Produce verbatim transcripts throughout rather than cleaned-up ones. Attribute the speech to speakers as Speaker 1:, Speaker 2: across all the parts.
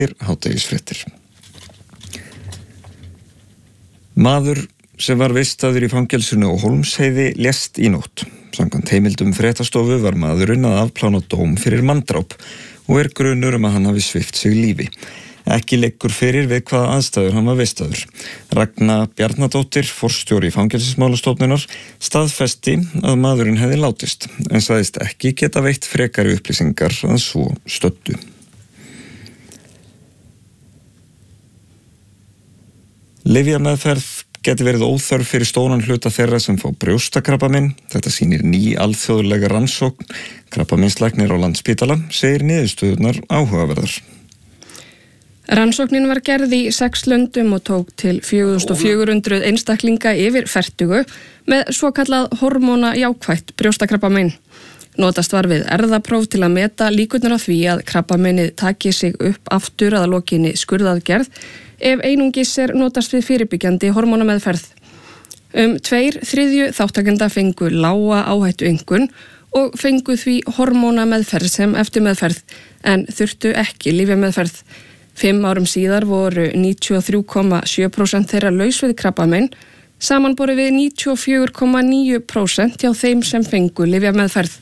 Speaker 1: Hádegisfréttir. Maður sem var vistaður í fangelsinu á Hólmsheiði lést í nótt. Samkvæmt heimildum fréttastofu var maðurinn að afplána dóm fyrir manndráp og er grunur um að hann hafi svipt sig lífi. Ekki liggur fyrir við hvaða aðstæður hann var vistaður. Ragna Bjarnadóttir, forstjóri Fangelsismálastofnunar, staðfesti að maðurinn hefði látist, en sagðist ekki geta veitt frekari upplýsingar að svo stöddu. Lyfjameðferð geti verið óþörf fyrir stóran hluta þeirra sem fá brjóstakrabbamein. Þetta sýnir ný alþjóðlega rannsókn. Krabbameinslæknir á Landspítala segir niðurstöðurnar áhugaverðar.
Speaker 2: Rannsóknin var gerð í sex löndum og tók til fjögur þúsund fjögur hundruð einstaklinga yfir fertugu með svokallað hormóna jákvætt brjóstakrabbamein. Notast var við erfðapróf til að meta líkurnar á því að krabbameinið taki sig upp aftur að lokinni skurðaðgerð ef einungis er notast við fyrirbyggjandi hormónameðferð. Um tveir þriðju þáttakenda fengu lága áhættu einkunn og fengu því hormónameðferð sem eftirmeðferð en þurftu ekki lyfjameðferð. Fimm árum síðar voru níutíu og þrjú komma sjö prósent þeirra laus við krabbamein, samanborið við níutíu og fjögur komma níu prósent hjá þeim sem fengu lyfjameðferð.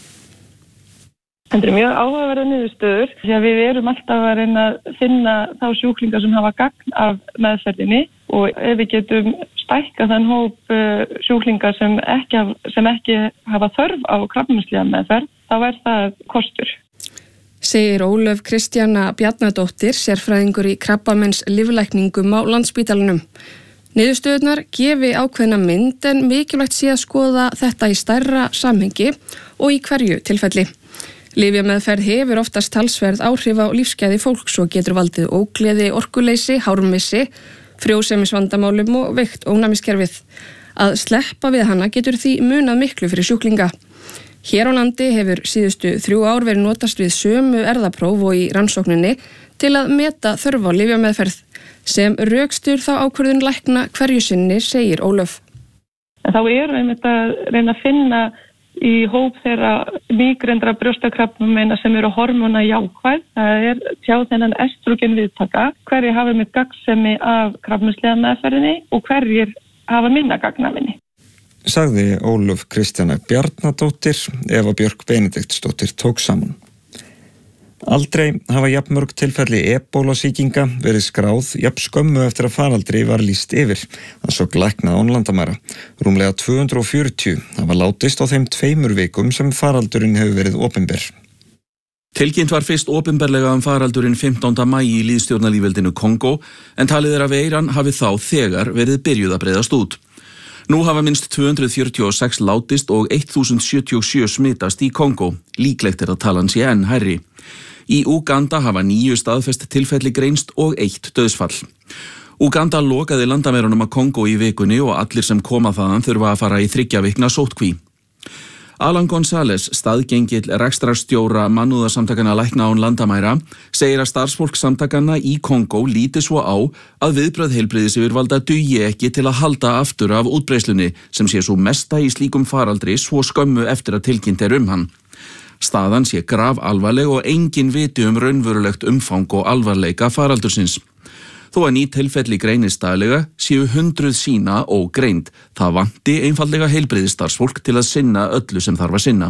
Speaker 3: Þetta er mjög áhugaverðar niðurstöður því að við erum alltaf að reyna að finna þá sjúklingar sem hafa gagn af meðferðinni og ef við getum stækkað þann hóp sjúklingar sem ekki, sem ekki hafa þörf á krabbameinslega meðferð, þá er það kostur.
Speaker 2: Segir Ólöf Kristjana Bjarnadóttir, sérfræðingur í krabbameins lyflækningum á Landspítalanum. Niðurstöðurnar gefi ákveðna mynd en mikilvægt sé að skoða þetta í stærra samhengi og í hverju tilfelli. Lyfjameðferð hefur oftast talsverð áhrif á lífsgæði fólks og getur valdið ógleði, orkuleysi, hármissi, frjósemisvandamálum og veikt ónæmiskerfið. Að sleppa við hana getur því munað miklu fyrir sjúklinga. Hér á landi hefur síðustu þrjú ár verið notast við sömu erfðapróf og í rannsókninni til að meta þörf á lyfjameðferð. Sem rökstur þá ákvörðun lækna hverju sinni, segir Ólöf.
Speaker 3: En þá erum við einmitt að reyna að finna í hóp þeirra nýgreindra brjóstakrabbameina sem eru hormóna jákvæð. Það er tjá þennan estrógen viðtaka. Hverjir hafa með gagnsemi af krabbameinslega meðferðinni og hverjir hafa minna gagn af henni.
Speaker 1: Sagði Ólöf Kristjana Bjarnadóttir, Eva Björk Benediktsdóttir tók saman. Aldrei hafa jafnmörg tilfelli ebólasýkinga verið skráð jafn skömmu eftir að faraldri var lýst yfir. Það svo læknað án landamæra. Rúmlega tvö hundruð og fjörutíu hafa látist á þeim tveimur vikum sem faraldurinn hefur verið opinber.
Speaker 4: Tilkynnt var fyrst opinberlega um faraldurinn fimmtánda maí í lýðstjórnarlýðveldinu Kongó en talið er að veiran hafi þá þegar verið byrjuð að breiðast út. Nú hafa minnst tvö hundruð fjörutíu og sex látist og þúsund sjötíu og sjö smitast í Kongó. Líklegt er að talan sé enn hærri. Í Úganda hafa níu staðfest tilfelli greinst og eitt dauðsfall. Úganda lokaði landamærunum að Kongó í vikunni og allir sem koma þaðan þurfa að fara í þriggja vikna sóttkví. Alan González, staðgengill rekstrarstjóra mannúðarsamtakanna Lækna án landamæra, segir að starfsfólk samtakanna í Kongó líti svo á að viðbrögð heilbrigðisyfirvalda dugi ekki til að halda aftur af útbreiðslunni sem sé svo mesta í slíkum faraldri svo skömmu eftir að tilkynnt er um hann. Staðan sé grafalvarleg og enginn viti um raunverulegt umfang og alvarleika faraldursins. Þó að ný tilfelli greinist daglega séu hundruð sína ógreind. Það vanti einfaldlega heilbrigðisstarfsfólk til að sinna öllu sem þarf að sinna.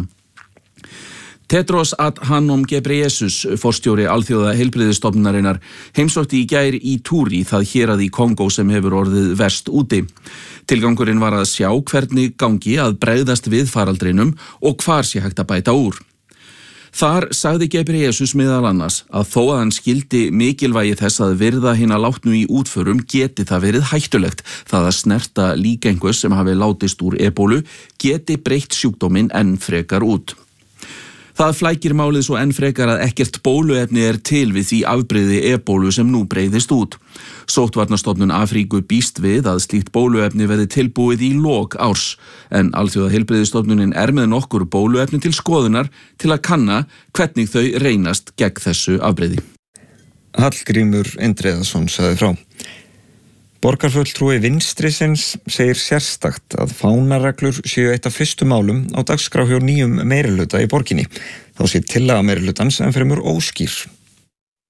Speaker 4: Tedros Adhanom Ghebreyesus, forstjóri alþjóða heilbrigðisstofnunarinnar, heimsótti í gær í Túri, það hérað í Kongó sem hefur orðið verst úti. Tilgangurinn var að sjá hvernig gangi að bregðast við faraldrinum og hvar sé hægt að bæta úr. Þar sagði Ghebreyesus meðal annars að þó að hann skildi mikilvægi þess að virða hina látnu í útförum geti það verið hættulegt. Það að snerta lík einhvers sem hafi látist úr ebólu geti breytt sjúkdóminn enn frekar út. Það flækir málið svo enn frekar að ekkert bóluefni er til við því afbrigði ebólu sem nú breiðist út. Sóttvarnastofnun Afríku býst við að slíkt bóluefni verði tilbúið í lok árs, en alþjóða heilbrigðisstofnunin er með nokkur bóluefni til skoðunar til að kanna hvernig þau reynast gegn þessu afbrigði.
Speaker 1: Hallgrímur Indriðason sagði frá. Borgarfulltrúi Vinstrisins segir sérstakt að fánareglur séu eitt af fyrstu málum á dagskrá hjá nýjum meirihluta í borginni. Þá sé tillaga meirihlutans en fremur óskýr.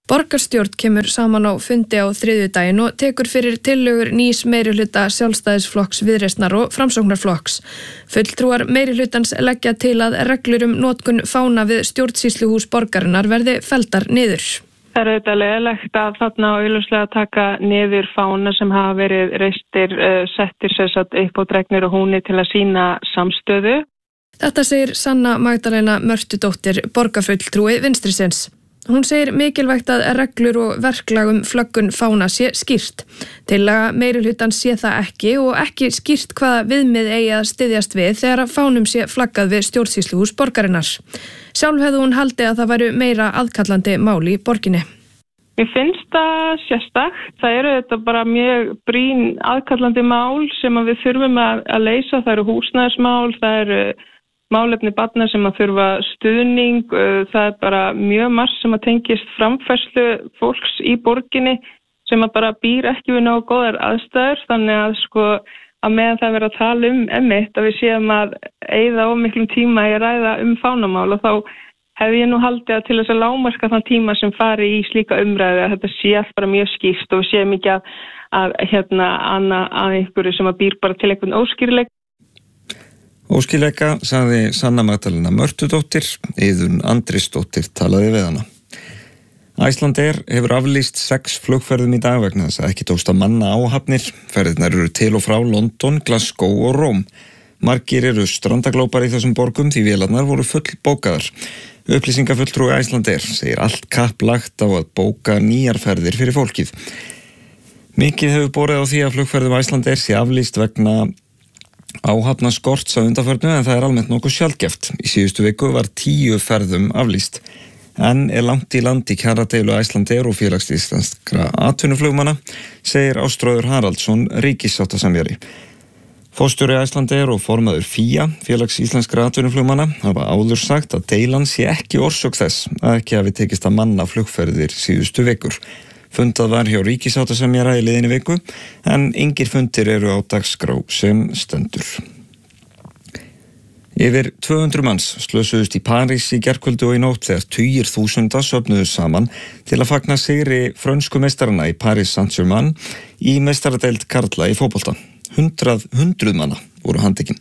Speaker 2: Borgarstjórn kemur saman á fundi á þriðjudaginn og tekur fyrir tillögur nýs meirihluta Sjálfstæðisflokks, Viðreisnar og Framsóknarflokks. Fulltrúar meirihlutans leggja til að reglur um notkun fána við stjórnsýsluhús borgarinnar verði felldar niður.
Speaker 3: Það er auðvitað leiðilegt að þarna á augljóslega taka niður fána sem hafa verið reistir, uh, settir sér satt upp á dregnir og húni til að sína samstöðu.
Speaker 2: Þetta segir Sanna Magdalena Mörtudóttir, borgarfulltrúi Vinstrisins. Hún segir mikilvægt að reglur og verklag um flöggun fána sé skýrt. Tillaga meirihlutans sé það ekki og ekki skýrt hvaða viðmið eigi að styðjast við þegar fánum sé flaggað við stjórnsýsluhús borgarinnar. Sjálf hefði hún haldið að það væru meira aðkallandi mál í borginni.
Speaker 3: Mér finnst það sérstakt. Það eru þetta bara mjög brýn aðkallandi mál sem að við þurfum að, að leysa. Það eru húsnæðismál, það eru málefni barna sem að þurfa stuðning, það er bara mjög margt sem að tengist framfærslu fólks í borginni sem að bara býr ekki við nógu góðar aðstæður, þannig að sko að meðan það verður að tala um emitt að við séum að eyða of miklum tíma í að ræða um fánamál og þá hef ég nú haldið að til þess að lágmarka þann tíma sem fari í slíka umræðu að þetta sé allt bara mjög skýrt og við séum ekki að, að hérna anna að einhverju sem að býr bara til einhvern óskýrleik.
Speaker 1: Óskýrleika sagði Sanna Magdalena Mörtudóttir, Iðunn Andrisdóttir talaði við hana. Icelandair hefur aflýst sex flugferðum í dag vegna þess að ekki tókst að manna áhafnir. Ferðirnar eru til og frá London, Glasgow og Róm. Margir eru strandaglópar í þessum borgum því vélarnar voru full bókaðar. Upplýsingafulltrúi Icelandair segir allt kapp lagt á að bóka nýjar ferðir fyrir fólkið. Mikið hefur borið á því að flugferðum Icelandair sé aflýst vegna áhafna skorts á undanförnu en það er almennt nokkuð sjaldgæft. Í síðustu viku var tíu ferðum aflýst. En er langt í land í kjaradeilu Icelandair og félags íslenskra atvinnuflugmanna, segir Ástráður Haraldsson, ríkissáttasemjari. Forstjóri Icelandair og formaður F I A, félags íslenskra atvinnuflugmanna, hafa áður sagt að deilan sé ekki orsök þess að ekki hafi tekist að manna flugferðir síðustu vikur. Fundað var hjá ríkissáttasemjara í liðinni viku en engir fundir eru á dagskrá sem stendur. Yfir tvö hundruð manns slösuðust í París í gærkvöldi og í nótt þegar tugir þúsunda söfnuðust saman til að fagna sigri frönsku meistarana í Paris Saint-Germain í meistaradeild karla í fótbolta. Hundrað hundruð manna voru handtekin.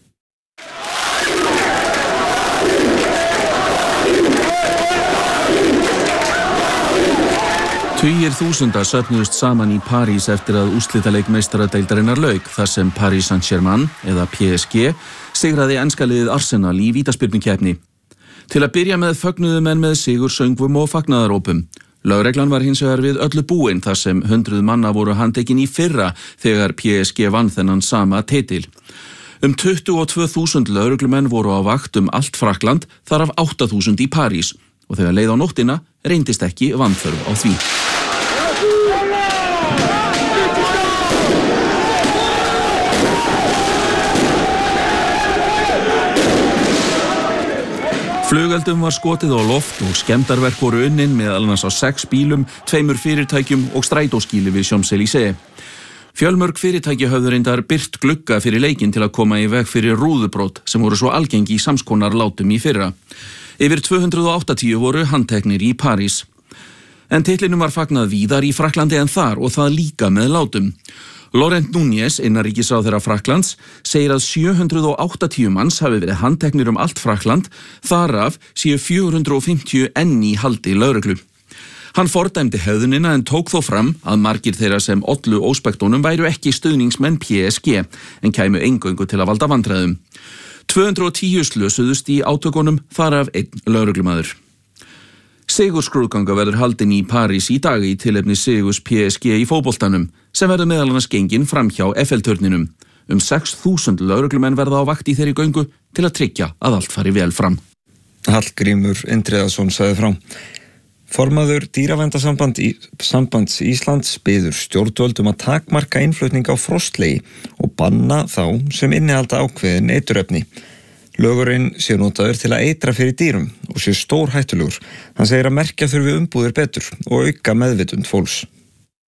Speaker 4: Tugir þúsunda söfnuðust saman í París eftir að úrslitaleik meistaradeildarinnar lauk þar sem Paris Saint-Germain eða P S G sigraði enska liðið Arsenal í vítaspyrnukeppni. Til að byrja með fögnuðu menn með sigur söngvum og fagnaðarópum. Lögreglan var hins vegar við öllu búin þar sem hundruð manna voru handtekin í fyrra þegar P S G vann þennan sama titil. Um tuttugu og tvö þúsund lögreglumenn voru á vakt um allt Frakkland, þar af átta þúsund í París og þegar leið á nóttina reyndist ekki vanþörf á því. Flugeldum var skotið á loft og skemmdarverk voru unnin meðal annars á sex bílum, tveimur fyrirtækjum og strætóskýli við Champs-Élysées. Fjölmörg fyrirtæki höfðu reyndar birt glugga fyrir leikinn til að koma í veg fyrir rúðubrot sem voru svo algengi í samskonar látum í fyrra. Yfir tvö hundruð og áttatíu voru handteknir í París. En titlinum var fagnað víðar í Frakklandi en þar og það líka með látum. Laurent Núñez, innanríkisráðherra Frakklands, segir að sjö hundruð og áttatíu manns hafi verið handteknir um allt Frakkland, þar af séu fjögur hundruð og fimmtíu enn í haldi lögreglu. Hann fordæmdi hefðunina en tók þó fram að margir þeirra sem ollu óspektunum væru ekki stuðningsmenn P S G en kæmu eingöngu til að valda vandræðum. tvö hundruð og tíu slösuðust í átökunum, þar af einn lögreglumaður. Sigurskrúðganga verður haldin í París í dag í tilefni sigurs P S G í fótboltanum sem verður meðal annars gengin framhjá Eiffel-turninum. Um sex þúsund lögreglumenn verða á vakt í þeirri göngu til að tryggja að allt fari vel fram.
Speaker 1: Hallgrímur Indriðason sagði frá. Formaður Dýraverndarsambands Íslands biður stjórnvöld um að takmarka innflutning á frostlegi og banna þá sem innihalda ákveðin eiturefni. Lögurinn sé notaður til að eitra fyrir dýrum og sé stór hættulegur. Hann segir að merkja þurfi umbúðir betur og auka meðvitund fólks.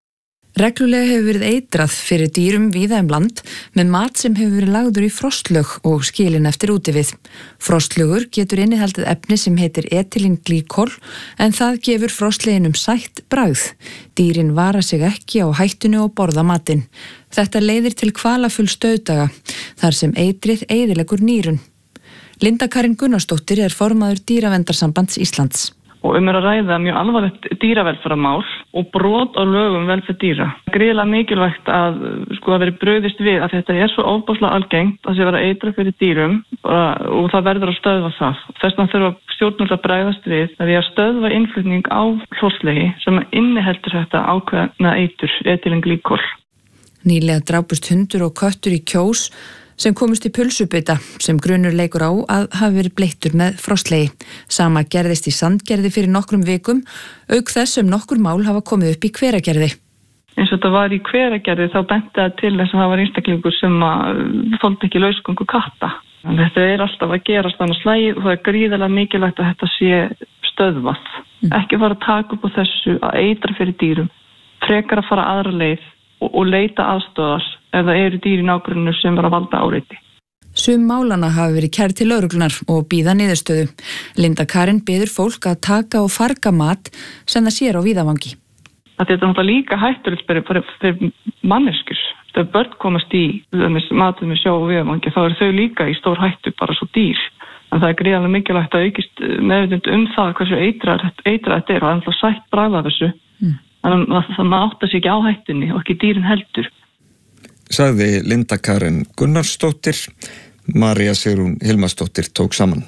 Speaker 5: Reglulega hefur verið eitrað fyrir dýrum víða um land með mat sem hefur verið lagður í frostlög og skilin eftir útivið. Frostlögur getur innihaldið efni sem heitir etylenglýkól en það gefur frostleginum sætt bragð. Dýrin vara sig ekki á hættunu og borða matinn. Þetta leiðir til kvalafulls dauðdaga þar sem eitrið eyðileggur nýrun. Linda Karin Gunnarsdóttir er formaður Dýraverndarsambands Íslands.
Speaker 3: Og um er að ræða mjög alvarlegt dýravelferðarmál og brot á lögum velferð dýra. Gríðarlega mikilvægt að sko að vera brugðist við að þetta er svo ofboðslega algengt að sé vera eitra fyrir dýrum bara, og það verður að stöðva það. Þess vegna þurfa stjórnvöld að bregðast við að við að stöðva innflutning á hrosslegi sem inniheldur þetta ákveðna eitur, etylenglýkól.
Speaker 5: Nýlega drápust hundur og köttur í Kjós sem komust í pulsubita sem grunur leikur á að hafi verið bleittur með frostlegi. Sama gerðist í Sandgerði fyrir nokkrum vikum, auk þess sem nokkur mál hafa komið upp í Hveragerði.
Speaker 3: Eins og þetta var í Hveragerði þá benti það til þess að það var einstaklingur sem þoldi ekki lausgöngu katta. En þetta er alltaf að gerast þannig slægið og það er gríðarlega mikilvægt að þetta sé stöðvað. Mm. Ekki fara að taka upp á þessu að eitra fyrir dýrum, frekar að fara aðra leið og, og leita aðstöðar ef það eru dýr í nágrunnu sem var að valda áreiti.
Speaker 5: Sum málana hafi verið kærð til lögreglunar og bíða niðurstöðu. Linda Karin biður fólk að taka og farga mat sem það sér á víðavangi.
Speaker 3: Þetta er náttúrulega líka hættulegt fyrir, fyrir, fyrir manneskjur. Þegar börn komast í matum með sjá og víðavangi þá eru þau líka í stór hættu bara svo dýr. En það er gríðarlega mikilvægt að aukist meðvitund um það hversu eitrað þetta er og það er alltaf sætt bragð af þessu. Mm. Þannig að það áttar sig ekki á hættunni og ekki dýrin heldur.
Speaker 1: Sagði Linda Karin Gunnarsdóttir, María Sigrún Hilmarsdóttir tók saman.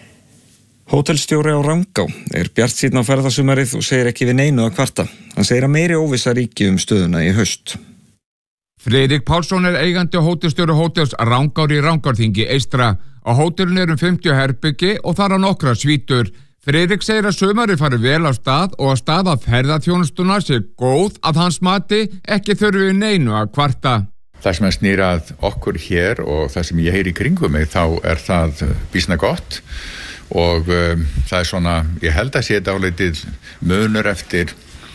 Speaker 1: Hótelstjóri á Rangá er bjartsýnn á ferðasumarið og segir ekki við neinu að kvarta. Hann segir að meiri óvissa ríki um stöðuna í haust.
Speaker 6: Friðrik Pálsson er eigandi hótelstjóri hótels Rangár í Rangárþingi eystra. Á hótelinu er um fimmtíu herbyggi og þar á nokkra svítur. Friðrik segir að sumarið fari vel á stað og að staða ferðaþjónustuna sé góð að hans mati ekki þurfi við neinu að kvarta.
Speaker 7: Það sem er snýrað okkur hér og það sem ég heyri í kringum mig þá er það býsna gott og um, það er svona, ég held að sé dálítið munur eftir,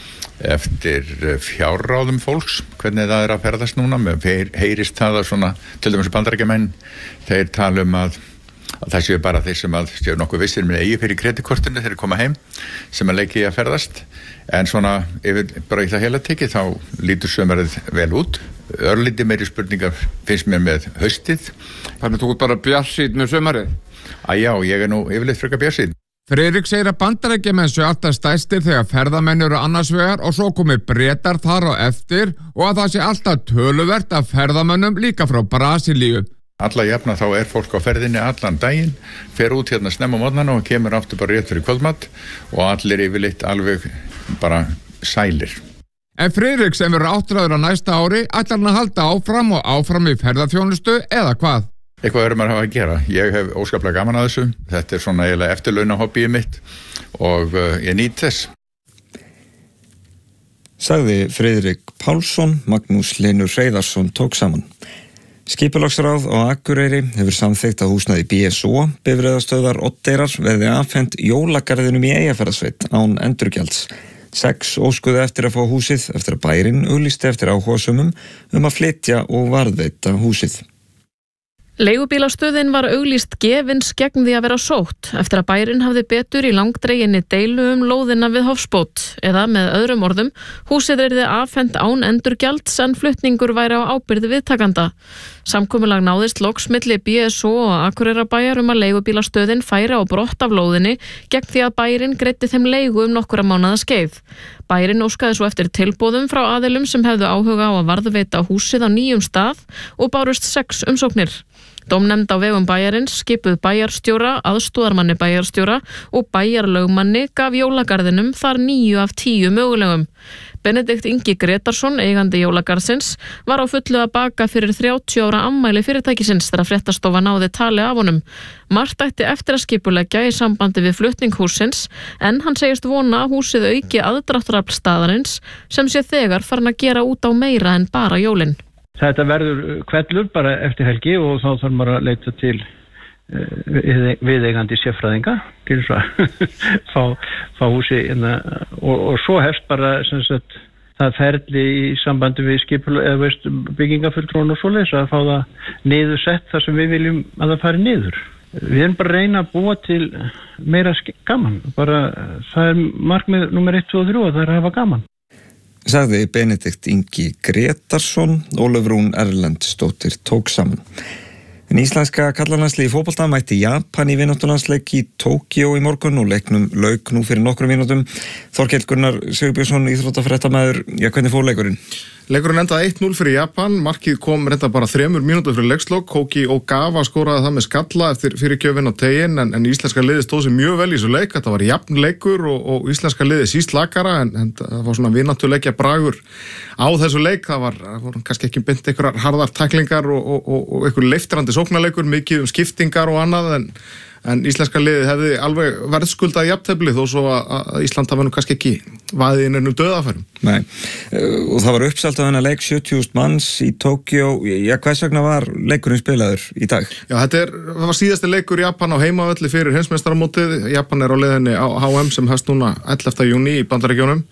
Speaker 7: eftir fjárráðum fólks, hvernig það er að ferðast núna, með heyrist það að svona, til dæmis bandarækjamenn, þeir tala um að að það séu bara þeir sem að séu nokkuð vissir með eigi fyrir kreditkortinu þegar þeir koma heim sem að leiki að ferðast en svona yfir bara í það heila tekið þá lítur sömarið vel út örlítið meiri spurningar finnst mér með haustið.
Speaker 6: Þannig þú ert bara bjartsýnn með sömarið?
Speaker 7: Að já, ég er nú yfirleitt frekar bjartsýnn.
Speaker 6: Friðrik segir að bandarækjamenn séu alltaf stærstir þegar ferðamenn eru annars vegar og svo komi Bretar þar á eftir og að það sé alltaf töluvert af ferðamönnum líka frá Brasilíu.
Speaker 7: Alla jafna þá er fólk á ferðinni allan daginn, fer út hérna snemma á morgnana og kemur aftur bara rétt fyrir kvöldmatt og allir yfirleitt alveg bara sælir.
Speaker 6: En Friðrik sem verður áttræður á næsta ári ætlar hann að halda áfram og áfram í ferðaþjónustu eða hvað?
Speaker 7: Eitthvað verður maður að hafa að gera. Ég hef óskaplega gaman að þessu. Þetta er svona eiginlega eftirlauna hobbyið mitt og uh, ég nýt þess.
Speaker 1: Sagði Friðrik Pálsson, Magnús Hlynur Hreiðarsson tók saman. Skipulagsráð á Akureyri hefur samþykkt að húsnæði B S O, bifreiðastöðvar Oddeyrar, verði afhent jólagarðinum í Eyjafjarðarsveit án endurgjalds. Sex óskuðu eftir að fá húsið eftir að bærinn auglýsti eftir áhugasömum um að flytja og varðveita húsið.
Speaker 2: Leigubílastöðin var auglýst gefins gegn því að vera sótt eftir að bærinn hafði betur í langdreginni deilu um lóðina við Hofsbót eða með öðrum orðum, húsið yrði afhent án endurgjalds en flutningur væri á ábyrgð viðtakanda. Samkomulag náðist loks milli B S O og Akureyrarbæjar um að leigubílastöðin færi á brott af lóðinni gegn því að bærinn greiddi þeim leigu um nokkura mánaða skeið. Bærinn óskaði svo eftir tilboðum frá aðilum sem hefðu áhuga á að varðveita húsið á nýjum stað og bárust sex umsóknir. Dómnefnd á vegum bæjarins skipuð bæjarstjóra, aðstoðarmanni bæjarstjóra og bæjarlögmanni gaf jólagarðinum þar níu af tíu mögulegum. Benedikt Ingi Gretarsson, eigandi jólagarðsins, var á fullu að baka fyrir þrjátíu ára afmæli fyrirtækisins þegar fréttastofa náði tali af honum. Margt ætti eftir að skipuleggja í sambandi við flutning hússins en hann segist vona að húsið auki aðdráttarafl staðarins sem sé þegar farin að gera út á meira en bara jólin.
Speaker 8: Þetta verður hvellur bara eftir helgi og þá þarf maður að leita til uh, viðeigandi sérfræðinga til þess að fá, fá húsi inna, og, og svo hefst bara sem sagt, það ferli í sambandi við skipul eða veist byggingafulltrúan og svoleiðis að fá það niður sett þar sem við viljum að það fari niður. Við erum bara að reyna að búa til meira gaman, bara það er markmið nummer eitt, tvö og þrjú að það er að hafa gaman.
Speaker 1: Sagði Benedikt Ingi Gretarsson, Ólöf Rún Erlendsdóttir tók saman. En íslenska karlalandsliðið í fótbolta mætti Japan í vináttulandsleik í Tókíó í morgun og leiknum lauk nú fyrir nokkrum mínútum. Þorkell Gunnar Sigurbjörnsson, íþróttafréttamaður, já, hvernig fór leikurinn?
Speaker 9: Leikurinn endaði eitt núll fyrir Japan, markið kom reynda bara þremur mínútur fyrir leikslok, Koki Ogawa skoraði það með skalla eftir fyrirgjöfin á teginn, en, en íslenska liðið stóð sér mjög vel í þessu leik, þetta var jafn leikur og, og íslenska liðið síst lakara, en, en það var svona vináttuleikja bragur á þessu leik, það var, það var kannski ekki beint einhverjar harðar tæklingar og, og, og, og einhver leiftrandi sóknarleikur, mikið um skiptingar og annað, en En íslenska liðið hefði alveg verðskuldað jafntefli þó svo að Ísland hafa nú kannski ekki vaðið inn ennum döðafærum.
Speaker 1: Nei, og það var uppselt á þennan leik sjötíu þúsund manns í Tókíó. Já, hvers vegna var leikurinn spilaður í dag?
Speaker 9: Já, þetta er, það var síðasti leikur Japan á heimavelli fyrir heimsmeistaramótið. Japan er á leiðinni á H M sem hefst núna ellefta júní í Bandaríkjunum.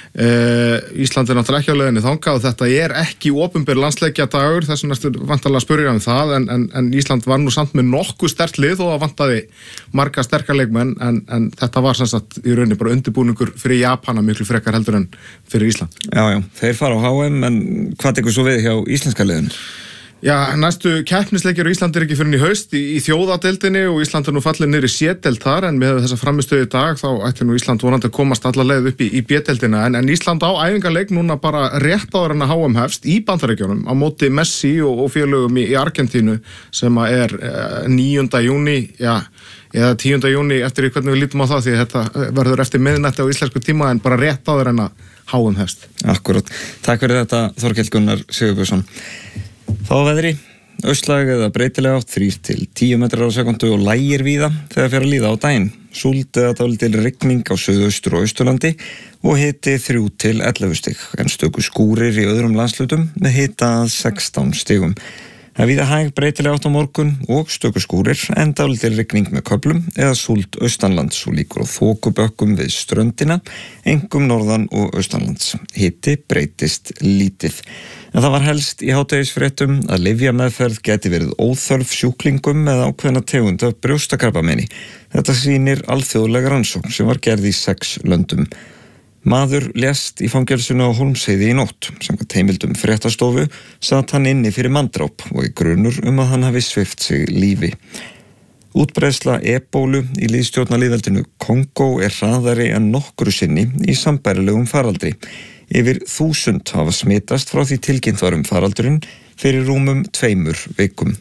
Speaker 9: Uh, Ísland er náttúrulega ekki á leiðinni þangað og þetta er ekki opinber landsleikja dagur, þess vegna ertu vantarlega að spyrja um það, en, en, en Ísland var nú samt með nokkuð sterkt lið og það vantaði marga sterkar leikmenn, en, en þetta var sem sagt í rauninni bara undirbúningur fyrir Japana miklu frekar heldur en fyrir Ísland.
Speaker 1: Já, já, þeir fara á H M, en hvað tekur svo við hjá íslenska liðinu?
Speaker 9: Já, næstu keppnisleikir á Íslandi er ekki fyrir í haust í, í þjóðadeildinni og Ísland er nú fallið niður í C-deild þar, en með þessa framistöðu í dag þá ætti nú Ísland vonandi að komast alla leið upp í, í B-deildina, en, en Ísland á æfingarleik núna bara rétt áður en að H M hefst í Bandaríkjunum á móti Messi og, og félögum í, í Argentínu sem að er eh, níunda júní, já, eða tíunda júní eftir hvernig við lítum á það, því þetta verður eftir miðnætti á íslensku tíma en bara rétt áður en að H M hefst.
Speaker 1: Akkúrat. Takk fyrir þetta, Þorkell Gunnar Sigurbjörnsson. Þá veðri, austlæg eða breytilega átt þrír til tíu metrar á sekundu og lægir víða þegar fer að líða á daginn. Súld eða dálítil rigning á suðaustur og austurlandi og hiti þrjú til ellefu stig, en stöku skúrir í öðrum landslutum með hita að sextán stigum. Það er víða hæg breytilega átt á morgun og stöku skúrir, en dálítil rigning með köflum eða súld austanlands og líkur á þokubökkum við ströndina, einkum norðan og austanlands. Hiti breytist lítið. En það var helst í hádegisfréttum að lyfjameðferð geti verið óþörf sjúklingum með ákveðna tegund af brjóstakrabbameini. Þetta sýnir alþjóðleg rannsókn sem var gerð í sex löndum. Maður lést í fangelsinu á Hólmsheiði í nótt. Samkvæmt heimildum fréttastofu satt hann inni fyrir manndráp og í grunur um að hann hafi svipt sig lífi. Útbreiðsla ebólu í lýðstjórnarlýðveldinu Kongó er hraðari en nokkru sinni í sambærilegum faraldri. Yfir þúsund hafa smitast frá því tilkynnt var um faraldurinn fyrir rúmum tveimur vikum.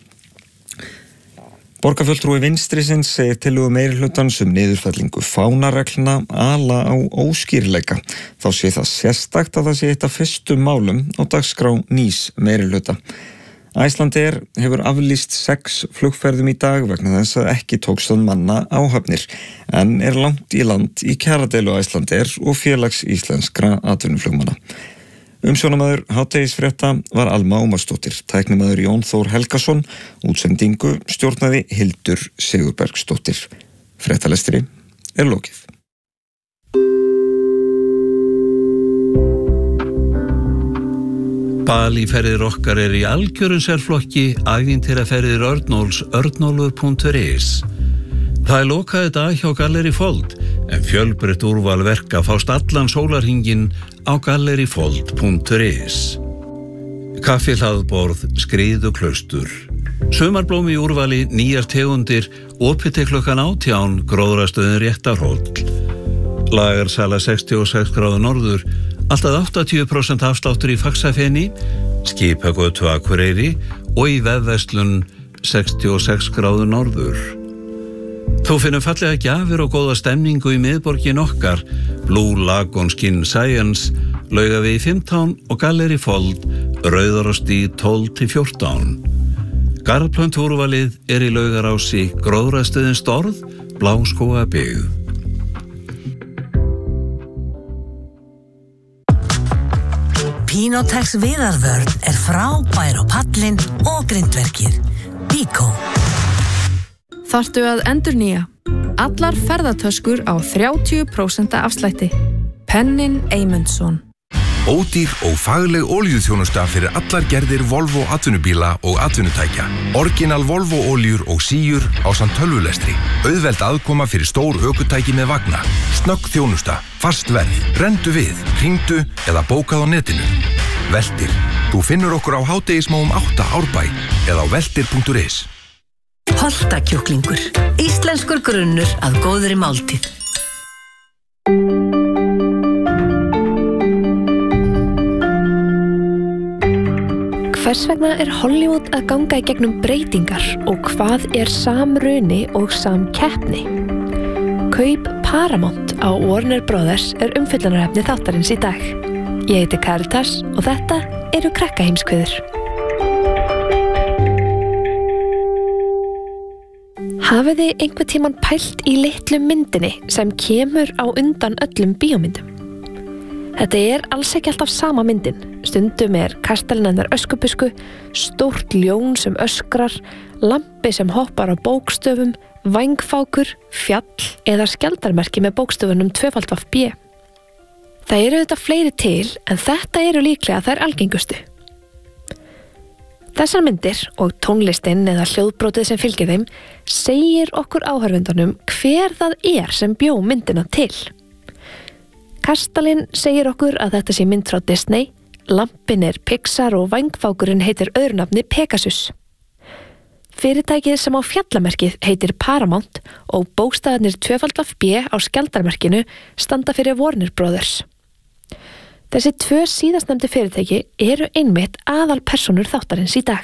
Speaker 1: Borgarfulltrúi vinstrisins segir tillögu meirihlutans um niðurfellingu fánareglna ala á óskýrleika. Þá sé það sérstakt að það sé eitt af fyrstu málum á dagskrá nýs meirihluta. Icelandair hefur aflýst sex flugferðum í dag vegna þess að ekki tókst að manna áhafnir, en er langt í land í kjaradeilu Icelandair og félags íslenskra atvinnuflugmanna. Umsjónamaður hádegisfrétta var Alma Ómarsdóttir, tæknimaður Jón Þór Helgason, útsendingu stjórnaði Hildur Sigurbergsdóttir. Fréttalestri er lokið.
Speaker 10: Balíferðir okkar er í algjörum sérflokki ævintýraferðir Örnóls örnólfur punktur is. Það er lokaði dag hjá Gallerí Fold, en fjölbreytt úrval verka fást allan sólarhringinn á gallery fold punktur is. Kaffi hlaðborð, skrið og klaustur. Sumarblóm í úrvali, nýjar tegundir, opið til klukkan átján, gróðrastöðin Réttarhóll. Lagarsala sextíu og sex gráður norður, alltaf áttatíu prósent afsláttur í Faxafeni, Skipagötu Akureyri og í vefverslun sextíu og sex gráður norður. Þú finnum fallega gjafir og góða stemningu í miðborgin okkar, Blue Lagoon Skin Science, Laugavegi fimmtán og Gallerí Fold, Rauðarárstíg tólf til fjórtán. Garðplöntúrvalið er í Laugarási, gróðrastöðin Storð, Bláskógabyggð.
Speaker 11: Pinotex viðarvörn er frábær á pallinn og grindverkir. Bíkó.
Speaker 12: Þarftu að endurnýja. Allar ferðatöskur á þrjátíu prósent afslætti. Pennin Eymundsson.
Speaker 13: Ódýr og fagleg olíuþjónusta fyrir allar gerðir Volvo atvinnubíla og atvinnutækja. Orginal Volvo oljur og síur ásamt tölvulestri. Auðveld aðkoma fyrir stór ökutæki með vagna. Snögg þjónusta, fast verð, rendu við, hringdu eða bókað á netinu. Veltir. Þú finnur okkur á hádegismóum átta Árbæ eða á veltir punktur is.
Speaker 11: Holtakjúklingur. Íslenskur grunnur að góðri máltíð.
Speaker 14: Hvers vegna er Hollywood að ganga í gegnum breytingar og hvað er samruni og samkeppni? Kaup Paramount á Warner Brothers er umfjöllunarefni þáttarins í dag. Ég heiti Karitas og þetta eru Krakkaheimskviður. Hafið þið einhvern tímann pælt í litlu myndinni sem kemur á undan öllum bíómyndum? Þetta er alls ekki alltaf sama myndin. Stundum er kastalinn hennar öskubusku, stórt ljón sem öskrar, lampi sem hoppar á bókstöfum, vængfákur, fjall eða skjaldarmerki með bókstöfunum tvöfalt vaf bé. Það eru þetta fleiri til en þetta eru líklega þær algengustu. Þessar myndir og tónlistinn eða hljóðbrotið sem fylgir þeim segir okkur áhorfendunum hver það er sem bjó myndina til. Kastalinn segir okkur að þetta sé mynd frá Disney, lampin er Pixar og vængfákurinn heitir öðru nafni Pegasus. Fyrirtækið sem á fjallamerkið heitir Paramount og bókstafarnir tvöfalt vaf bé á skjaldarmerkinu standa fyrir Warner Brothers. Þessi tvö síðastnefndu fyrirtæki eru einmitt aðalpersónur þáttarins í dag.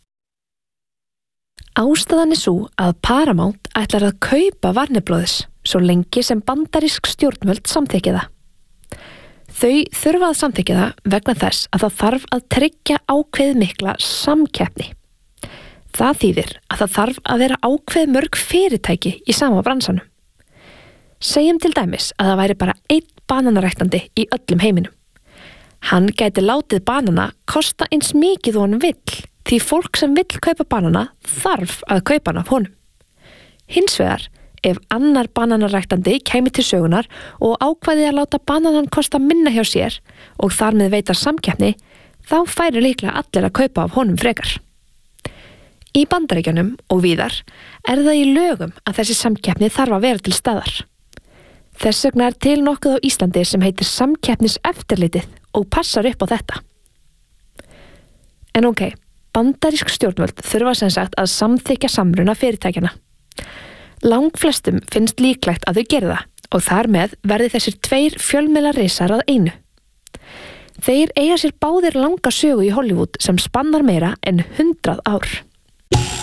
Speaker 14: Ástæðan er sú að Paramount ætlar að kaupa Warner Brothers svo lengi sem bandarísk stjórnvöld samþykkja það. Þau þurfa að samþykkja það vegna þess að það þarf að tryggja ákveð mikla samkeppni. Það þýðir að það þarf að vera ákveð mörg fyrirtæki í sama bransanum. Segjum til dæmis að það væri bara einn bananaræktandi í öllum heiminum. Hann gæti látið banana kosta eins mikið og hann vill, því fólk sem vill kaupa banana þarf að kaupa hann af honum. Hins vegar, ef annar bananaræktandi kæmi til sögunar og ákvæði að láta bananan kosta minna hjá sér og þar með veita samkeppni, þá færi líklega allir að kaupa af honum frekar. Í Bandaríkjunum og víðar er það í lögum að þessi samkeppni þarf að vera til staðar. Þess vegna er til nokkuð á Íslandi sem heitir samkeppniseftirlitið og passar upp á þetta. En ok, bandarísk stjórnvöld þurfa sem sagt að samþykkja samruna fyrirtækjana. Langflestum finnst líklegt að þau geri það og þar með verði þessir tveir fjölmiðlarisar að einu. Þeir eiga sér báðir langa sögu í Hollywood sem spannar meira en hundrað ár.